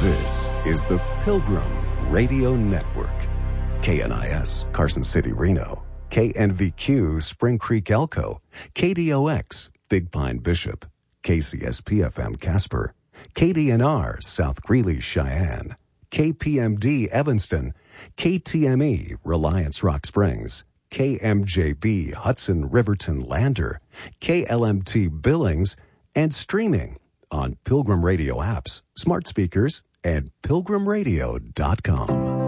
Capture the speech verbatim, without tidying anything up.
This is the Pilgrim Radio Network. K N I S, Carson City, Reno. K N V Q, Spring Creek, Elko. K D O X, Big Pine, Bishop. K C S P F M, Casper. K D N R, South Greeley, Cheyenne. K P M D, Evanston. K T M E, Reliance, Rock Springs. K M J B, Hudson, Riverton, Lander. K L M T, Billings. And streaming on Pilgrim Radio apps, smart speakers, and pilgrim radio dot com.